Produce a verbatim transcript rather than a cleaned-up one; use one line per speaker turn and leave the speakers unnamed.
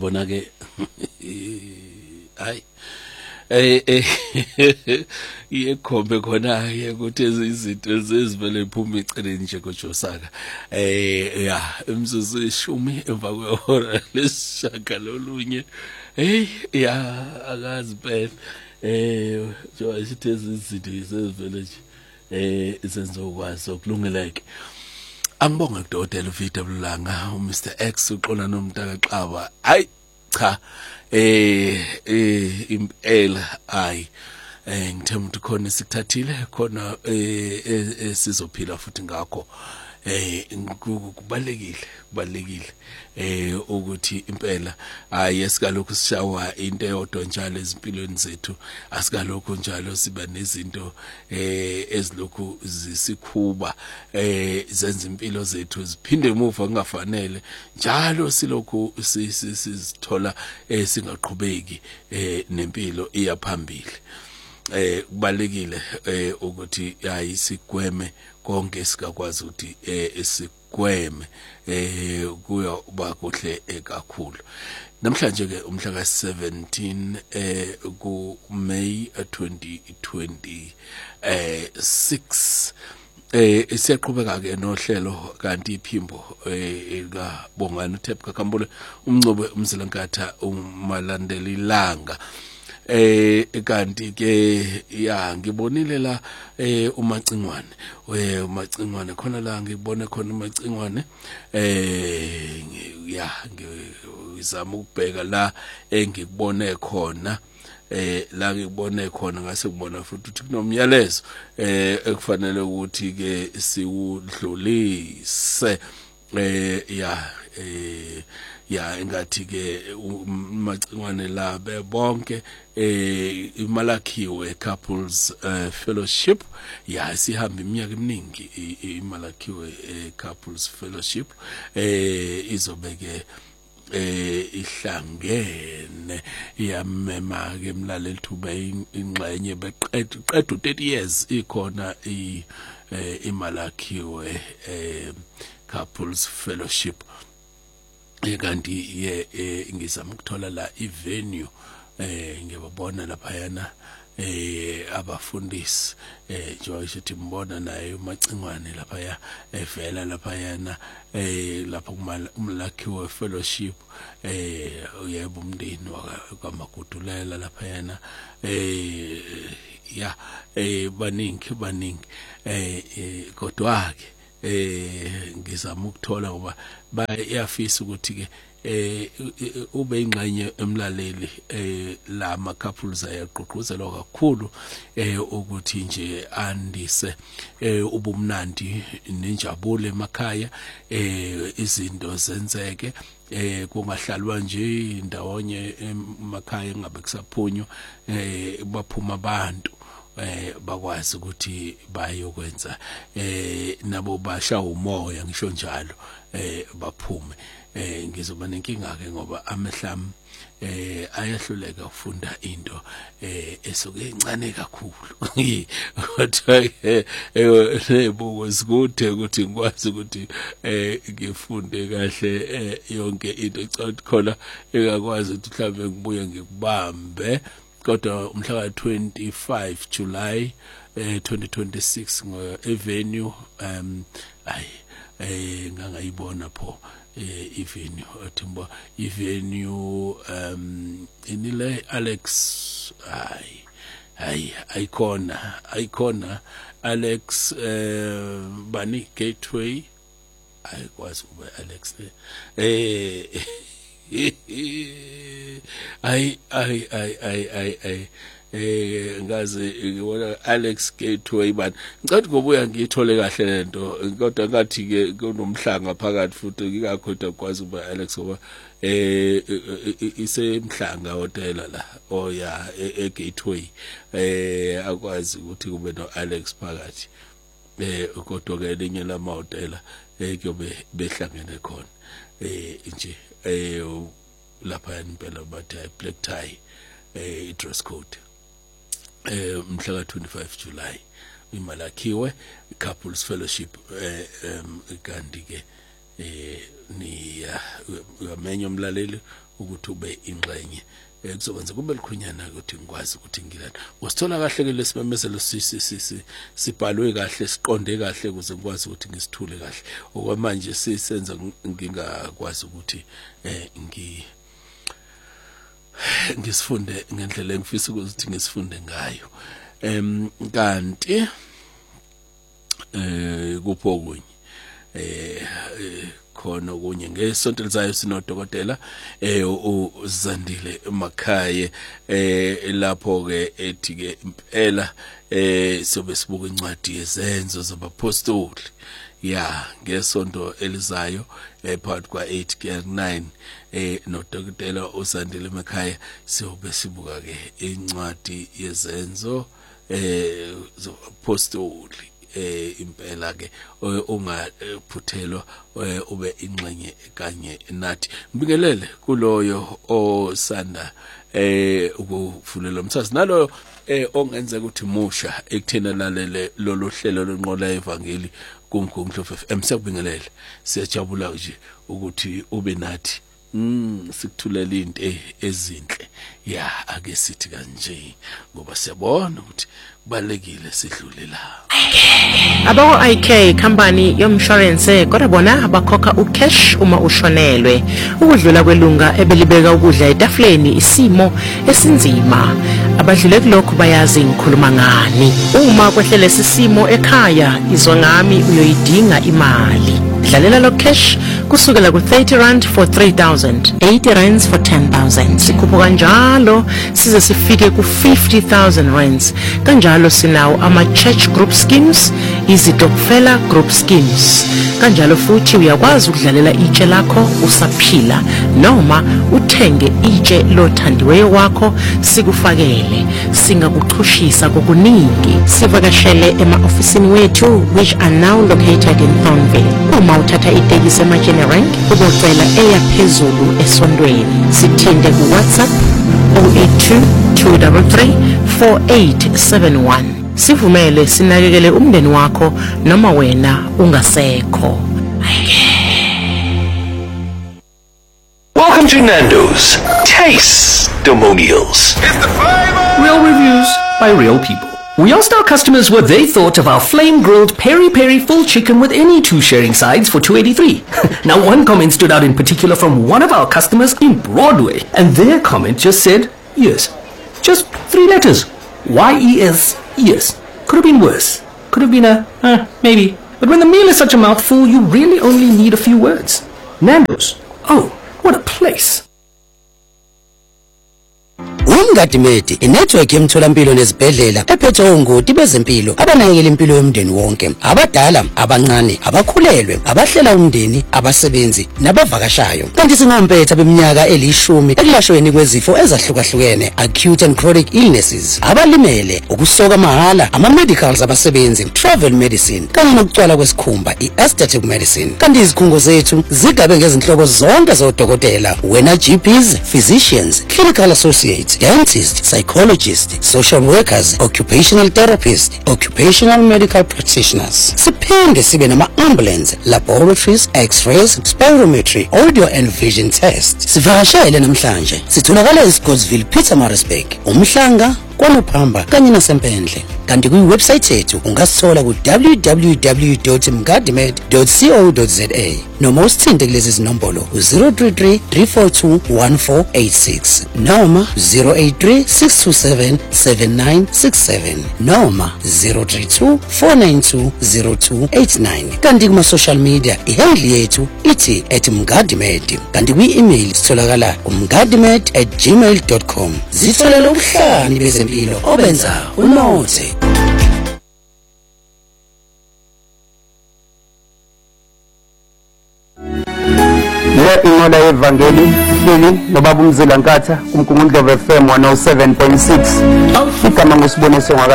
yabona ke hayi eh eh iyekhombe khona ke ukuthi izinto zezivele iphuma iceleni nje koJosaka eh ya imzuzu ishumi emva kwehora lesishaka lolunye hey ya akazi phela eh njengoba isithi izinto zezivele nje eh izenzokwazi okulungeleke. Angibonge kudokotela uV W Langa uMr X uxola nomntaka Xaba hayi cha eh eh impela hayi eh ngithemba ukuthi khona sikuthathile khona eh sizophila futhi ngakho eh kubalekile kubalekile eh ukuthi impela hayi esikalokhu sishawa into eyodwa njalo ezimpilweni zethu asikalokhu njalo siba nezinto eh ezilokhu zisikhuba eh zenza impilo zethu ziphinde emuva kungafanele njalo silokhu sizithola eh singaqhubeki eh nempilo iyaphambili. Eh kubalekile eh ukuthi hayi sigweme konke sikakwazi ukuthi eh sigweme eh kuyoba kuhle kakhulu. Namhlanje ke umhla ka seventeen eh ku May twenty twenty-six eh siyaqhubeka ke nohlelo kanti iphimbo eh ka Bongani Thepha Khambule umncube umzilankatha umalandeli langa eh kanti ke ya ngibonile la eh uMacingwane eh uMacingwane khona la ngibone khona uMacingwane eh ya ngizama ukubheka la engikubone khona eh la ngibone khona ngase kubona futhi ukuthi kunomyalezo eh ekufanele ukuthi ke siwudlulise eh ya eh ya engathi ke Macingwane la bebonke eh iMalakhiwe Couples uh, Fellowship ya sihamba iminyaka eminingi iMalakhiwe Couples Fellowship eh izobeke eh ihlangene yamema ke emlaleli thuba ingxenye beqeda qeda thirty years ikhona i iMalakhiwe eh Couples Fellowship kanti ye ngizama ukuthola la ivenue eh ngiyabona lapha yana eh abafundisi eh njengoba sithi mbona naye uMacingwane lapha ya evela lapha yana eh lapha kuMalakhiwe Fellowship eh uyebo umndeni wakamagudulela lapha yana eh ya eh baningi baningi eh kodwa ke eh ngizama ukuthola ngoba bayafisa ukuthi ke eh ube ingxenye emlaleli eh la ma couples ayaqoqozelwa kakhulu eh ukuthi nje andise eh ubumnandi nenjabulo emakhaya eh izinto zenzeke eh kungahlalwa nje indawonye emakhaya ngabe kusaphunywa eh baphuma abantu eh bakwazi ukuthi bayokwenza eh nabo basha umoya ngisho njalo eh baphume eh ngizoba nenkinga ke ngoba amehlam eh ayahluleka ukufunda into eh esuke incane kakhulu kodwa eh nebuko sikude ukuthi ngikwazi ukuthi eh ngifunde kahle yonke into ecotha khona engakwazi ukuthi mhlambe ngibuye ngikubambe kodwa umhla ka twenty-five July eh twenty twenty-six ngo-avenue um ay eh ngangayibona pho eh ivenue athimba ivenue um inile Alex ay ay icona icona Alex eh bani Gateway ayikwazi kuba Alex eh ay ay ay ay ay ay eh ngaze ngibona Alex Gateway bani ngicela ngobuya ngiyithole kahle lento kodwa ngathi ke kunomhlanga phakathi futhi ngikakhoda ukwazi ukuba Alex ngoba eh isemhlanga hotel la oya eGateway eh akwazi ukuthi kube no Alex phakathi eh kodwa ke elinye lama hotel eh kuyobe behlangene khona eh nje eh lapha impela bathi black tie eh dress code eh mhla ka twenty-five July iMalakhiwe Couples Fellowship eh um kanti ke eh ni uyamenye umlaleli ukuthi ube ingxenye ekuzokwenza kube likhonyana ukuthi ngikwazi ukuthi ngilana wasithola kahle ke lesimemezelo sibhalwe kahle siqonde kahle ukuze ngikwazi ukuthi ngisithule kahle okwamanje sisenza ngingakwazi ukuthi eh ngi ngisifunde ngendlela engifisa ukuthi ngisifunde ngayo em kanti eh kupho kunye eh khona kunye ngesonto lizayo sinodokotela eh uZandile Makhaye eh lapho ke ethi ke impela eh sobe sibuka incwadi yezenzo zabapostoli ya ngesonto elizayo eh part kwa eight ke nine eh nodokotela uZandile Makhaye sobe sibuka ke incwadi yezenzo eh zabapostoli eh impela ke ungaphuthelwa ube ingxenye kanye nathi mbingelele kuloyo osanda eh ukuvulela umthazi nalo eh ongenza ukuthi musha ekuthena lalele lolu hlelo lonqola evangeli kumkhumhlo F M sekubingelele siyajabula nje ukuthi ube nathi mm sikuthulela into ezinhle ya ake sithi kanje ngoba siyabona ukuthi kubalekile sidlule la
Abawo I K company yomshwarense kodwa bona abakhokha ucash uma ushonelwe ukudlula kwelunga ebelibeka ukudla etafuleni isimo esinzima abadlule kulokho bayazi ngikhuluma ngani uma kwehlele sisimo ekhaya izwa ngami uyoyidinga imali dlalela lo cash kusukela ku thirty rand for three thousand eighty rands for ten thousand sikhupha kanjalo size sifike ku fifty thousand rands kanjalo sinawo ama church group schemes izitokfela group schemes kanjalo futhi uyakwazi ukudlalela itshe lakho usaphila noma uthenge itshe lothandiweyo wakho sikufakele singakuxhushisa kokuningi sivakashele ema-ofisini wethu which are now located in Thornville uma uthatha itekisi ema-Jenny Rank ubocela eyaphezulu esondweni sithinte ku WhatsApp zero eight two two three three four eight seven one sivumele sinakekele umndeni wakho noma wena ungasekho.
Welcome to Nando's Taste-Demonials.
Real reviews by real people. We asked our customers what they thought of our flame-grilled peri-peri full chicken with any two sharing sides for two eighty-three. Now, one comment stood out in particular from one of our customers in Broadway, and their comment just said, yes. Just three letters. Y E S, yes. Could have been worse. Could have been a, uh, maybe. But when the meal is such a mouthful, you really only need a few words. Nando's. Oh, what a place.
Umgadimedi inetwork yemtholampilo nezibhedlela ephethe ongoti bezempilo abanakekela impilo yomndeni wonke abadala abancane abakhulelwe abahlela umndeni abasebenzi nabavakashayo kanti singompetha beminyaka elishumi ekulashweni kwezifo ezahlukahlukene acute and chronic illnesses abalimele ukusoka mahala ama medicals abasebenzi travel medicine kanye nokucwala kwesikhumba i-aesthetic medicine kanti izikhungo zethu zigabe ngezinhlobo zonke zodokotela wena G Ps physicians clinical associates dentists, psychologists, social workers, occupational therapists, occupational medical practitioners. Siphinde sibe nama-ambulance, laboratories, x-rays, spirometry, audio and vision tests. Sivakashele namhlanje. Sitholakala eScottsville, Pietermaritzburg, uMhlanga, kwaNophamba kanye nasempendle. Kanti kwi-website yethu ungasithola ku w w w dot mgadimed dot co dot za noma usithinte kulezi zinombolo zero three three three four two one four eight six noma zero eight three six two seven seven nine six seven noma zero three two four nine two zero two eight nine. Kanti kuma-social media ihandle yethu ithi at mgadimed kanti kwi-email sitholakala umgadimed at gmail dot com. Zitholela ubuhlani bezempilo obenza unothe.
Inqola yevangeli hleli nobaba uMzila Nkatha kumkhumbulo F M one oh seven point six igama ngosiboniso